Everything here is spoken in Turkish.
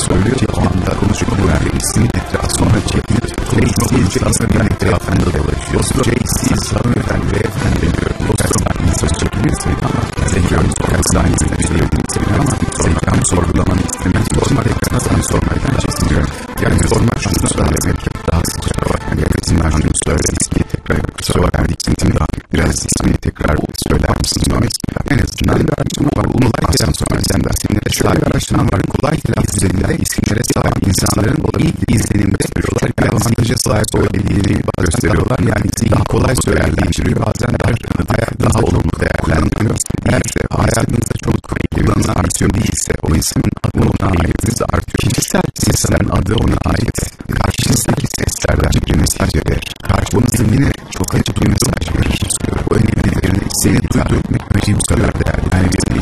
söyleyecek o anda konuşmalar ismin etrafına çekilir. Sessizce ismin etrafında dolaşıyor. Sessiz hanımefendi ve efendi diyor. Dostum söz çekilirse ama zekanı sormaktan istemeyebilirsin ama zekanı sorgulamanı istemez. Sormak ekranı sormaktan çekiliyor. Yani sormak şunu söylemek daha sıkça bakma gereksinler şunu söyle ismi tekrar söylediksin daha biraz ismini tekrar söyler misin? En azından unutmazsan söylersen de senin de şöyle bir araştırma var. Kolay telaffuz edilen isimlere sahip insanların ilk izlenimde veriyorlar. Bir avantaja sahip olabildiğini gösteriyorlar. Yani daha kolay söylerler. Bazen daha olumlu değerlendiriyor. Eğer hayatınızda çok kullanılan bir isim değilse o ismin adı ona ait artıyor. Kişisel seslerin adı ona ait. Karşınızdaki seslerden bir mesaj verir. Karşınızda yine çok açık bir mesaj verir. Bu önemlilerini seni duyduğum ve bu kadar değerli. Yani